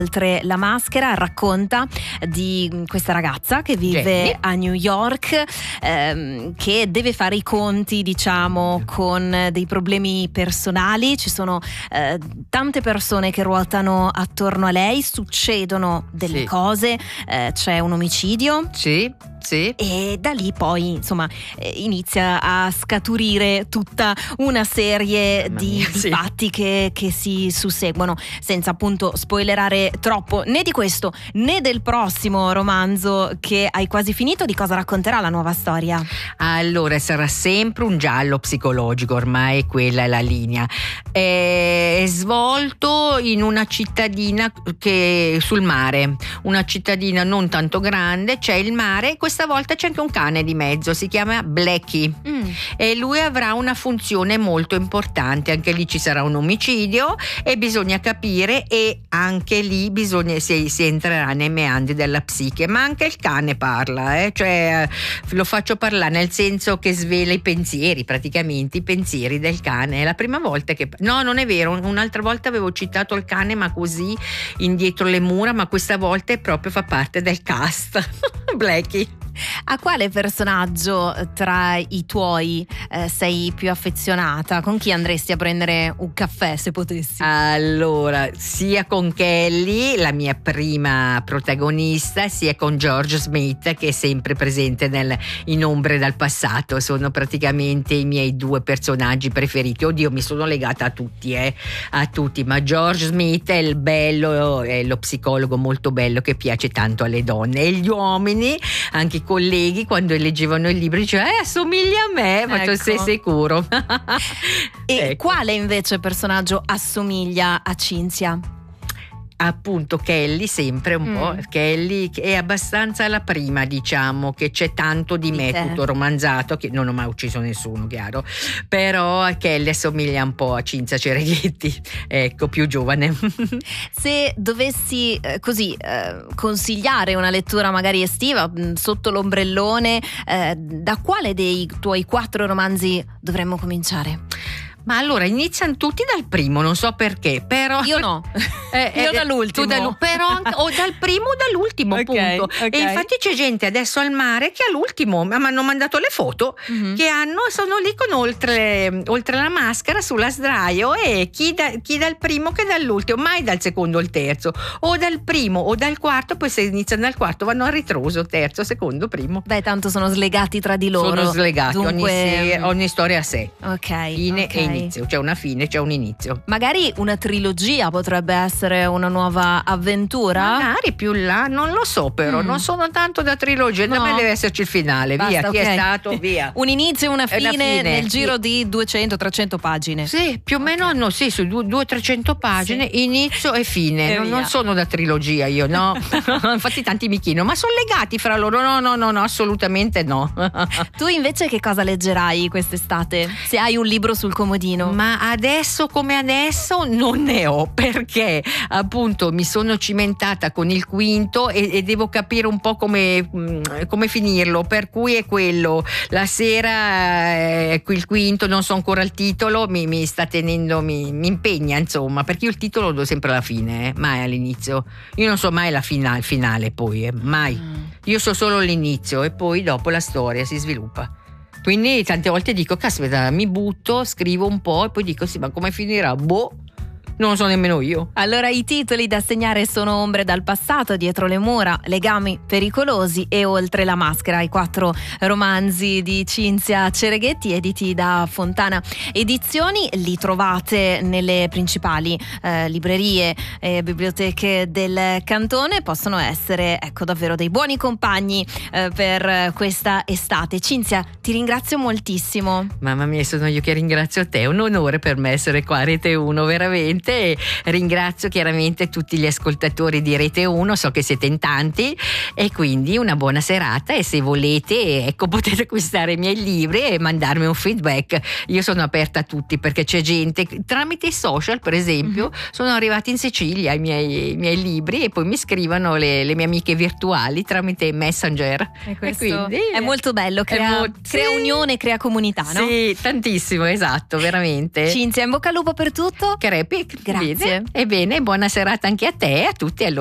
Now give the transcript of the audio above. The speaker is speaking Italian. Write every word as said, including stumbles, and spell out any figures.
Oltre la maschera racconta di questa ragazza che vive Jenny. a New York, ehm, che deve fare i conti, diciamo, con dei problemi personali. Ci sono eh, tante persone che ruotano attorno a lei, succedono delle Sì. cose, eh, c'è un omicidio. Sì, sì. E da lì poi insomma eh, inizia a scaturire tutta una serie Mamma di, mia, di sì. fatti che, che si susseguono, senza appunto spoilerare troppo né di questo né del prossimo romanzo che hai quasi finito. Di cosa racconterà la nuova storia? Allora, sarà sempre un giallo psicologico, ormai quella è la linea. È svolto in una cittadina che sul mare, una cittadina non tanto grande, c'è il mare, questa volta c'è anche un cane di mezzo, si chiama Blackie. Mm. E lui avrà una funzione molto importante, anche lì ci sarà un omicidio e bisogna capire, e anche lì bisogna si, si entrerà nei meandri della psiche, ma anche il cane parla, eh? Cioè lo faccio parlare nel senso che svela i pensieri, praticamente i pensieri del cane. È la prima volta che no, non è vero, un'altra volta avevo citato il cane ma così indietro le mura, ma questa volta è proprio fa parte del cast. Blackie. A quale personaggio tra i tuoi eh, sei più affezionata? Con chi andresti a prendere un caffè se potessi? Allora, sia con Kelly, la mia prima protagonista, sia con George Smith, che è sempre presente nel, in Ombre dal passato. Sono praticamente i miei due personaggi preferiti. Oddio, mi sono legata a tutti, eh, a tutti, ma George Smith è il bello, è lo psicologo molto bello che piace tanto alle donne, e gli uomini, anche i colleghi, quando leggevano il libro dicevano eh, assomiglia a me, ma Ecco. tu sei sicuro? E Ecco. quale invece personaggio assomiglia a Cinzia? Appunto Kelly, sempre un Mm. po'. Kelly che è abbastanza la prima, diciamo, che c'è tanto di, Di me, te. tutto romanzato, che non ho mai ucciso nessuno, chiaro, però Kelly assomiglia un po' a Cinzia Cereghetti, ecco, più giovane. Se dovessi eh, così eh, consigliare una lettura magari estiva mh, sotto l'ombrellone, eh, da quale dei tuoi quattro romanzi dovremmo cominciare? Ma allora iniziano tutti dal primo, non so perché, però Io no. Eh, Io eh, dall'ultimo. tu dallo- però anche- o dal primo o dall'ultimo, Ok, punto. ok. E infatti c'è gente adesso al mare che all'ultimo mi hanno mandato le foto Mhm. che hanno, sono lì con oltre, oltre la maschera sulla sdraio, e chi, da, chi dal primo che dall'ultimo, mai dal secondo o il terzo, o dal primo o dal quarto, poi se iniziano dal quarto vanno a ritroso, terzo, secondo, primo. Beh, tanto sono slegati tra di loro. Sono slegati, ogni, Dunque, se- ogni storia a sé, ok, fine ok. e inizio, c'è una fine, c'è un inizio. Magari una trilogia potrebbe essere una nuova avventura. Magari più là, non lo so, però Mm. non sono tanto da trilogia, da No. me deve esserci il finale, via, Basta, chi ok. è stato, via. Un inizio e una E una fine, fine, nel sì. giro di duecento trecento pagine. Sì, più o meno hanno, sì, su due trecento pagine, Sì. inizio e fine. E non, via. non sono da trilogia io, no. Infatti tanti mi chiedono, ma sono legati fra loro? No, no, no, no, assolutamente no. Tu invece che cosa leggerai quest'estate? Se hai un libro sul comodino. Ma adesso come adesso non ne ho, perché appunto mi sono cimentata con il quinto e, e devo capire un po' come, mh, come finirlo, per cui è quello. La sera eh, il quinto, non so ancora il titolo, mi, mi sta tenendo, mi, mi impegna, insomma, perché io il titolo lo do sempre alla fine, eh, mai all'inizio. Io non so mai la fina- il finale poi, eh, mai. Mm. Io so solo l'inizio e poi dopo la storia si sviluppa. Quindi tante volte dico, caspita, mi butto, scrivo un po' e poi dico, sì, ma come finirà? Boh, non lo so nemmeno io. Allora i titoli da segnare sono Ombre dal passato, Dietro le mura, Legami pericolosi e Oltre la maschera, i quattro romanzi di Cinzia Cereghetti editi da Fontana Edizioni. Li trovate nelle principali eh, librerie e biblioteche del cantone. Possono essere, ecco, davvero dei buoni compagni eh, per questa estate. Cinzia, ti ringrazio moltissimo. Mamma mia, sono io che ringrazio te, è un onore per me essere qua a Rete uno, veramente. E ringrazio chiaramente tutti gli ascoltatori di Rete uno, so che siete in tanti, e quindi una buona serata, e se volete, ecco, potete acquistare i miei libri e mandarmi un feedback. Io sono aperta a tutti, perché c'è gente tramite i social, per esempio, mm-hmm. sono arrivati in Sicilia i miei, i miei libri, e poi mi scrivono le, le mie amiche virtuali tramite Messenger. E questo e quindi è molto bello, crea, mo- crea sì. unione, crea comunità, no? Sì, tantissimo, esatto, veramente. Cinzia, in bocca al lupo per tutto. Crepi, Grazie. Bene. Ebbene, buona serata anche a te e a tutti allora.